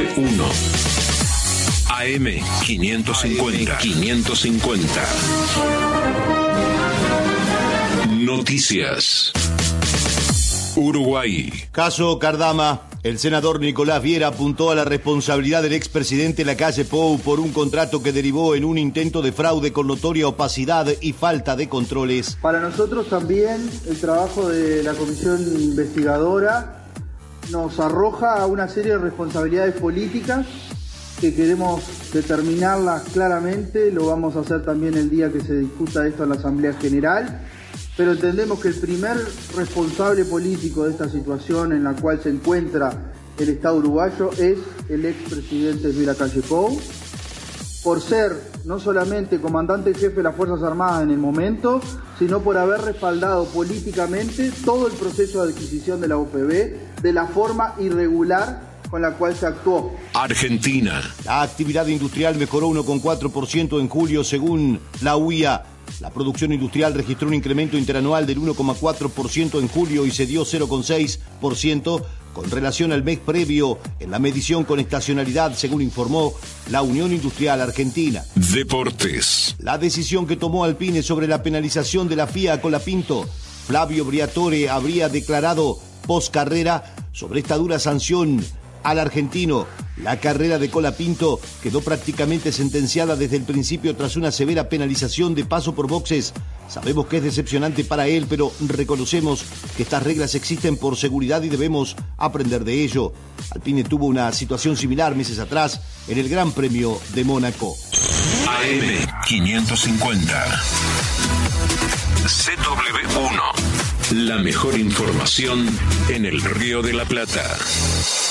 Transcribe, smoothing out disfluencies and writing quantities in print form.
CW1 AM 550. Noticias. Uruguay. Caso Cardama. El senador Nicolás Viera apuntó a la responsabilidad del expresidente Lacalle Pou por un contrato que derivó en un intento de fraude con notoria opacidad y falta de controles. Para nosotros también el trabajo de la comisión investigadora nos arroja a una serie de responsabilidades políticas que queremos determinarlas claramente. Lo vamos a hacer también el día que se discuta esto en la Asamblea General. Pero entendemos que el primer responsable político de esta situación en la cual se encuentra el Estado uruguayo es el expresidente Luis Lacalle Pou, por ser no solamente comandante jefe de las Fuerzas Armadas en el momento, sino por haber respaldado políticamente todo el proceso de adquisición de la OPB de la forma irregular con la cual se actuó. Argentina. La actividad industrial mejoró 1,4% en julio según la UIA. La producción industrial registró un incremento interanual del 1,4% en julio y se dio 0,6% con relación al mes previo en la medición con estacionalidad, según informó la Unión Industrial Argentina. Deportes. La decisión que tomó Alpine sobre la penalización de la FIA a Colapinto. Flavio Briatore habría declarado post carrera sobre esta dura sanción al argentino. La carrera de Colapinto quedó prácticamente sentenciada desde el principio tras una severa penalización de paso por boxes. Sabemos que es decepcionante para él, pero reconocemos que estas reglas existen por seguridad y debemos aprender de ello. Alpine tuvo una situación similar meses atrás en el Gran Premio de Mónaco. AM 550. CW1. La mejor información en el Río de la Plata.